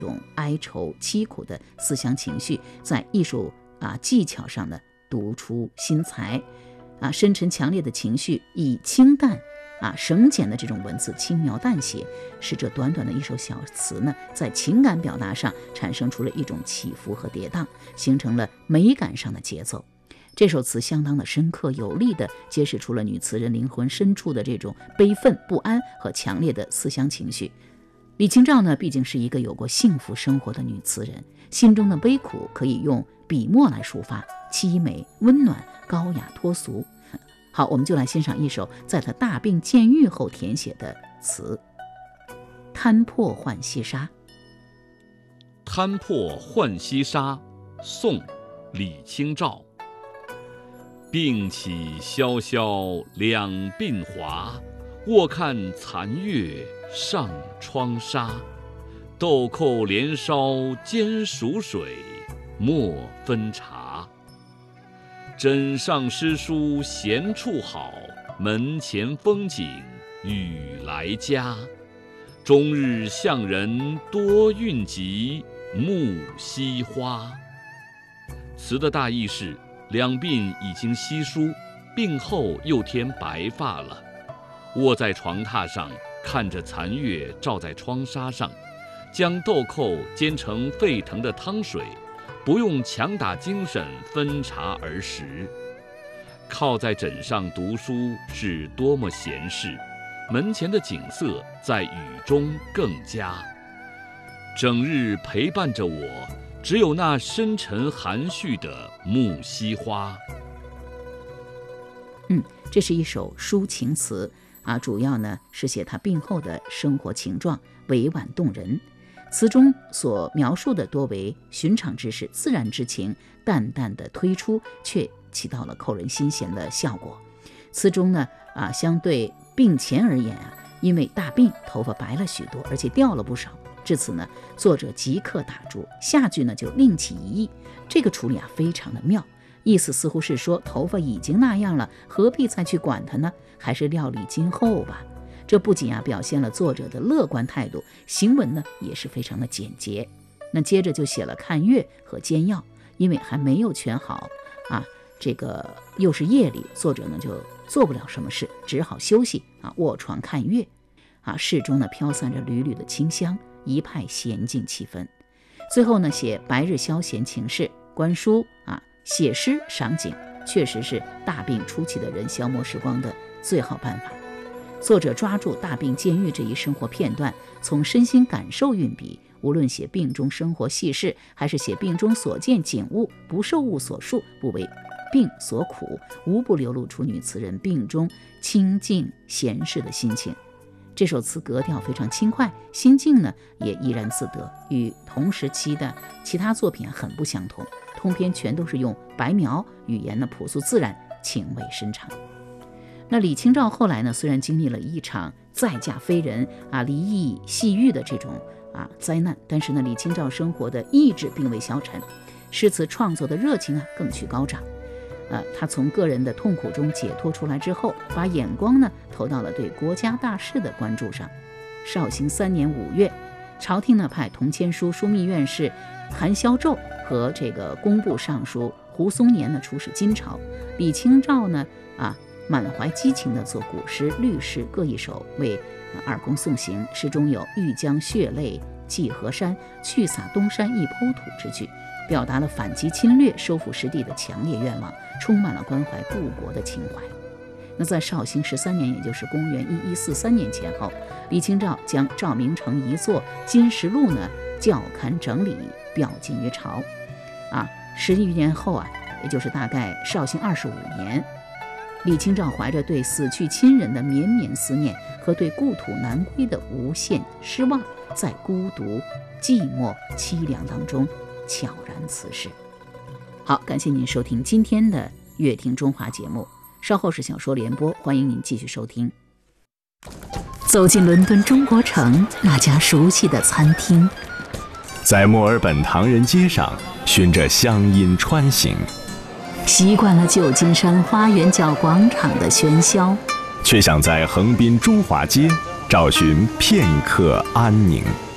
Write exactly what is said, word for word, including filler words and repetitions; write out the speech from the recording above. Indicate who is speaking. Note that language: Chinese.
Speaker 1: 种哀愁凄苦的思乡情绪，在艺术啊技巧上呢独出心裁啊，深沉强烈的情绪以清淡啊省简的这种文字轻描淡写，使这短短的一首小词呢，在情感表达上产生出了一种起伏和跌宕，形成了美感上的节奏。这首词相当的深刻有力地揭示出了女词人灵魂深处的这种悲愤不安和强烈的思乡情绪。李清照呢，毕竟是一个有过幸福生活的女词人，心中的悲苦可以用笔墨来抒发，凄美温暖高雅脱俗。好，我们就来欣赏一首在她大病渐愈后填写的词《摊破浣溪沙》。
Speaker 2: 摊破浣溪沙，宋·李清照。病起萧萧两鬓华，卧看残月上窗纱。豆蔻连梢兼熟水，莫分茶。枕上诗书闲处好，门前风景雨来佳。终日向人多韵集，木樨花。词的大意是，两鬓已经稀疏，病后又添白发了。卧在床榻上，看着残月照在窗纱上，将豆蔻煎成沸腾的汤水，不用强打精神分茶而食。靠在枕上读书是多么闲事，门前的景色在雨中更佳。整日陪伴着我，只有那深沉含蓄的木樨花。
Speaker 1: 嗯，这是一首抒情词啊，主要呢是写他病后的生活情状，委婉动人。词中所描述的多为寻常之事、自然之情，淡淡的推出，却起到了扣人心弦的效果。词中呢啊，相对病前而言啊，因为大病，头发白了许多，而且掉了不少。至此呢，作者即刻打住，下句呢就另起一意。这个处理啊非常的妙，意思似乎是说头发已经那样了，何必再去管它呢？还是料理今后吧。这不仅啊表现了作者的乐观态度，行文呢也是非常的简洁。那接着就写了看月和煎药，因为还没有全好啊，这个又是夜里，作者呢就做不了什么事，只好休息啊，卧床看月啊，室中呢飘散着缕缕的清香，一派娴静气氛。最后呢，写白日消闲情事，观书啊，写诗赏景，确实是大病初期的人消磨时光的最好办法。作者抓住大病渐愈这一生活片段，从身心感受运笔，无论写病中生活细事，还是写病中所见景物，不受物所束，不为病所苦，无不流露出女词人病中清静闲适的心情。这首词格调非常轻快，心境呢也怡然自得，与同时期的其他作品很不相同。通篇全都是用白描，语言呢朴素自然，情味深长。那李清照后来呢，虽然经历了一场再嫁非人啊、离异戏狱的这种啊灾难，但是呢，李清照生活的意志并未消沉，诗词创作的热情啊更趋高涨。呃，他从个人的痛苦中解脱出来之后，把眼光呢投到了对国家大事的关注上。绍兴三年五月，朝廷呢派同签书枢密院士韩萧胄和这个工部尚书胡松年呢出使金朝。李清照呢啊满怀激情地作古诗、律诗各一首，为二公送行。诗中有欲将血泪寄河山，去洒东山一抔土之句，表达了反击侵略、收复失地的强烈愿望，充满了关怀故国的情怀。那在绍兴十三年，也就是公元一一四三年前后，李清照将赵明诚遗作《金石录》呢校勘整理，表进于朝。啊，十余年后啊，也就是大概绍兴二十五年，李清照怀着对死去亲人的绵绵思念和对故土难归的无限失望，在孤独、寂寞、凄凉当中悄然辞世。好，感谢您收听今天的乐听中华节目，稍后是小说联播，欢迎您继续收听。走进伦敦中国城那家熟悉的餐厅，
Speaker 3: 在墨尔本唐人街上循着乡音穿行，
Speaker 1: 习惯了旧金山花园角广场的喧嚣，
Speaker 3: 却想在横滨中华街找寻片刻安宁。